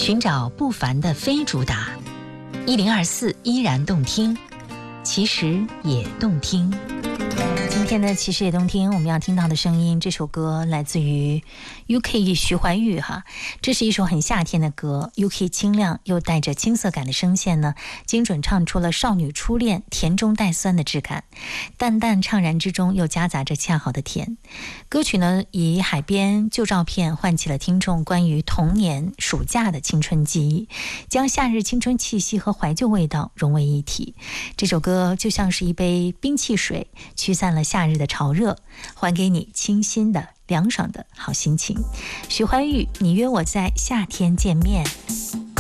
寻找不凡的非主打，1024依然动听，其实也动听。今天的其实也动听，我们要听到的声音，这首歌来自于 UK 徐怀钰哈，这是一首很夏天的歌。UK 清亮又带着青涩感的声线呢，精准唱出了少女初恋甜中带酸的质感，淡淡怅然之中又夹杂着恰好的甜。歌曲呢以海边旧照片唤起了听众关于童年暑假的青春记忆，将夏日青春气息和怀旧味道融为一体。这首歌就像是一杯冰汽水，驱散了夏日的潮热，还给你清新的凉爽的好心情。徐怀钰，你约我在夏天见面。